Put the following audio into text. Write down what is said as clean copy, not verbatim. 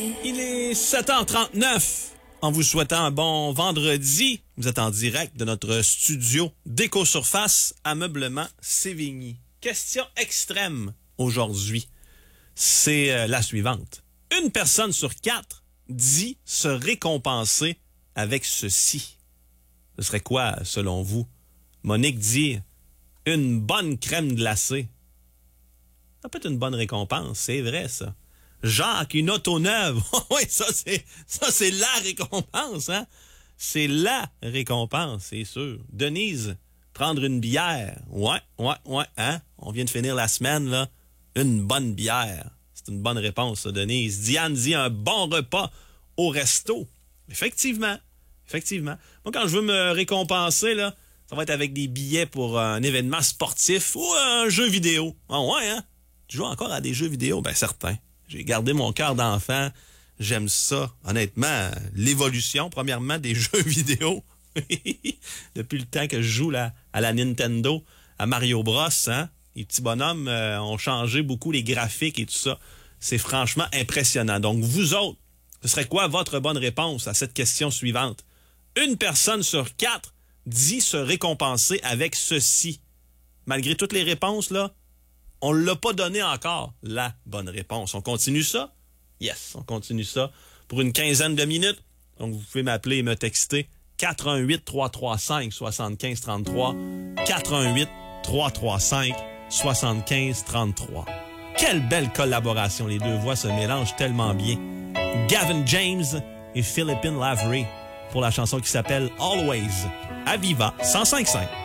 Il est 7h39. En vous souhaitant un bon vendredi, vous êtes en direct de notre studio d'Éco-Surface Ameublement Sévigny. Question extrême aujourd'hui, c'est la suivante. Une personne sur 4 dit se récompenser avec ceci. Ce serait quoi, selon vous? Monique dit une bonne crème glacée. Ça peut être une bonne récompense, c'est vrai ça. Jacques, une auto neuve. Oui, ça c'est la récompense, hein? C'est la récompense, c'est sûr. Denise, prendre une bière. Ouais, hein? On vient de finir la semaine, là. Une bonne bière. C'est une bonne réponse, ça, Denise. Diane dit un bon repas au resto. Effectivement. Moi, quand je veux me récompenser, là, ça va être avec des billets pour un événement sportif ou un jeu vidéo. Ah ouais, hein? Tu joues encore à des jeux vidéo? Ben, certain. J'ai gardé mon cœur d'enfant. J'aime ça. Honnêtement, l'évolution, premièrement, des jeux vidéo. Depuis le temps que je joue là, à la Nintendo, à Mario Bros, hein? Les petits bonhommes ont changé beaucoup les graphiques et tout ça. C'est franchement impressionnant. Donc, vous autres, ce serait quoi votre bonne réponse à cette question suivante? Une personne sur 4 dit se récompenser avec ceci. Malgré toutes les réponses, là, on ne l'a pas donné encore, la bonne réponse. On continue ça? Yes, on continue ça pour une quinzaine de minutes. Donc, vous pouvez m'appeler et me texter 418-335-7533. 418-335-7533. Quelle belle collaboration. Les deux voix se mélangent tellement bien. Gavin James et Philippine Lavery pour la chanson qui s'appelle Always. À Viva 105.5.